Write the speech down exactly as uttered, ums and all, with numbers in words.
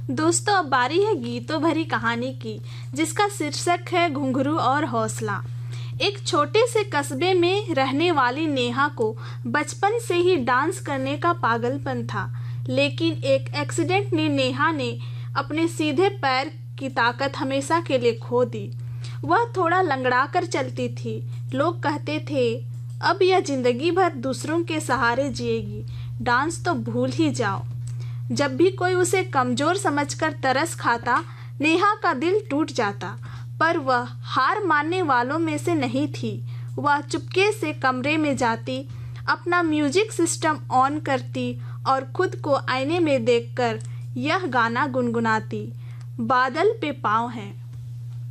दोस्तों, अब बारी है गीतों भरी कहानी की, जिसका शीर्षक है घुंघरू और हौसला। एक छोटे से कस्बे में रहने वाली नेहा को बचपन से ही डांस करने का पागलपन था, लेकिन एक एक्सीडेंट ने नेहा ने अपने सीधे पैर की ताकत हमेशा के लिए खो दी। वह थोड़ा लंगड़ा कर चलती थी। लोग कहते थे, अब यह जिंदगी भर दूसरों के सहारे जिएगी, डांस तो भूल ही जाओ। जब भी कोई उसे कमजोर समझकर तरस खाता, नेहा का दिल टूट जाता, पर वह हार मानने वालों में से नहीं थी। वह चुपके से कमरे में जाती, अपना म्यूजिक सिस्टम ऑन करती और खुद को आईने में देखकर यह गाना गुनगुनाती, बादल पे पाँव हैं।